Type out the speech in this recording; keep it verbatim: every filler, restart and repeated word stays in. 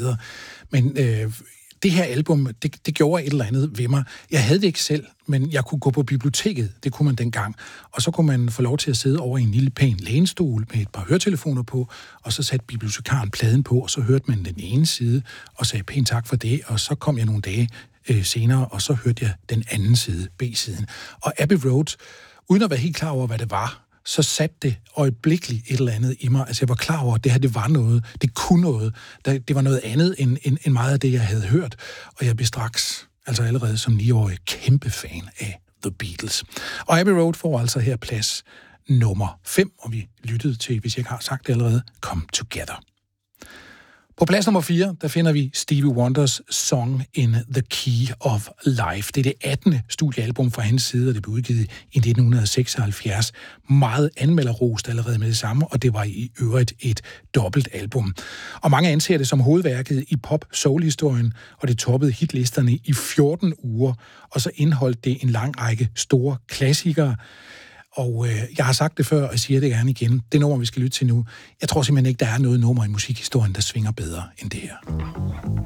videre. Men øh, det her album, det, det gjorde et eller andet ved mig. Jeg havde det ikke selv, men jeg kunne gå på biblioteket, det kunne man dengang. Og så kunne man få lov til at sidde over i en lille pæn lænestol med et par høretelefoner på, og så satte bibliotekaren pladen på, og så hørte man den ene side, og sagde pænt tak for det, og så kom jeg nogle dage øh, senere, og så hørte jeg den anden side, B-siden. Og Abbey Road, uden at være helt klar over, hvad det var, så satte det øjeblikkeligt et eller andet i mig. Altså jeg var klar over, at det her, det var noget, det kunne noget. Det var noget andet end, end, end meget af det, jeg havde hørt. Og jeg blev straks, altså allerede som niårig, kæmpe fan af The Beatles. Og Abbey Road får altså her plads nummer fem, og vi lyttede til, hvis jeg ikke har sagt det allerede, Come Together. På plads nummer fire, der finder vi Stevie Wonders Song in the Key of Life. Det er det attende studiealbum fra hans side, og det blev udgivet i nitten seksoghalvfjerds. Meget anmelderrost allerede med det samme, og det var i øvrigt et dobbelt album. Og mange anser det som hovedværket i pop-soul-historien, og det toppede hitlisterne i fjorten uger, og så indeholdt det en lang række store klassikere. Og øh, jeg har sagt det før, og jeg siger det gerne igen. Det nummer, vi skal lytte til nu. Jeg tror simpelthen ikke, der er noget nummer i musikhistorien, der svinger bedre end det her.